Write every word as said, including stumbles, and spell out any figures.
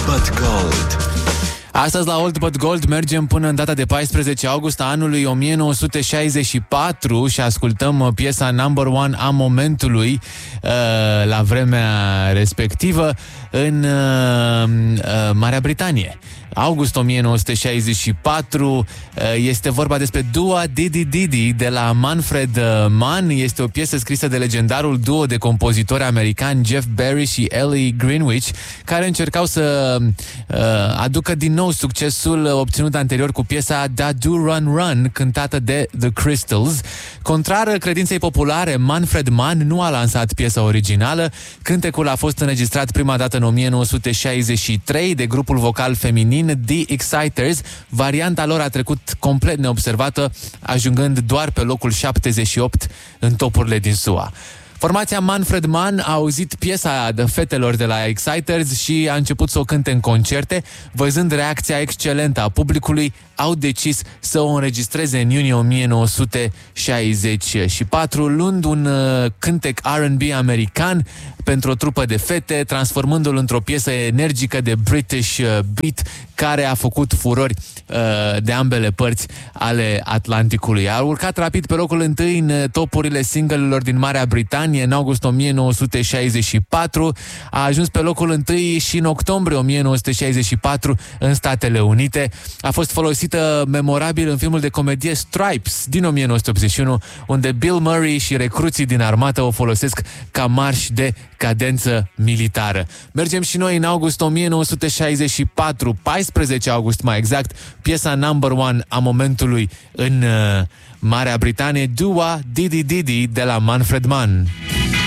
But Gold. Astăzi la Old But Gold mergem până în data de paisprezece august a anului o mie nouă sute șaizeci și patru și ascultăm piesa number one a momentului uh, la vremea respectivă în uh, uh, Marea Britanie. August o mie nouă sute șaizeci și patru, este vorba despre Dua Didi Didi de la Manfred Mann. Este o piesă scrisă de legendarul duo de compozitori americani Jeff Barry și Ellie Greenwich, care încercau să uh, aducă din nou succesul obținut anterior cu piesa Da Do Run Run, cântată de The Crystals. Contrar credinței populare, Manfred Mann nu a lansat piesa originală. Cântecul a fost înregistrat prima dată în o mie nouă sute șaizeci și trei de grupul vocal feminin The Exciters. Varianta lor a trecut complet neobservată, ajungând doar pe locul șaptezeci și opt în topurile din S U A. Formația Manfred Mann a auzit piesa de fetelor de la Exciters și a început să o cânte în concerte. Văzând reacția excelentă a publicului, au decis să o înregistreze în iunie o mie nouă sute șaizeci și patru, luând un uh, cântec R and B american pentru o trupă de fete, transformându-l într-o piesă energică de British uh, beat, care a făcut furori uh, de ambele părți ale Atlanticului. A urcat rapid pe locul întâi în topurile singlelor din Marea Britanie în august o mie nouă sute șaizeci și patru, a ajuns pe locul întâi și în octombrie o mie nouă sute șaizeci și patru în Statele Unite. A fost folosită memorabil în filmul de comedie Stripes din o mie nouă sute optzeci și unu, unde Bill Murray și recruții din armată o folosesc ca marș de cadență militară. Mergem și noi în august o mie nouă sute șaizeci și patru, paisprezece august mai exact, piesa number one a momentului în uh, Marea Britanie, Dua Didi Didi de la Manfred Mann.